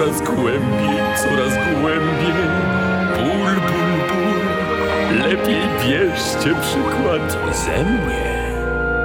coraz głębiej, coraz głębiej. Ból, ból, ból. Lepiej bierzcie przykład ze mnie.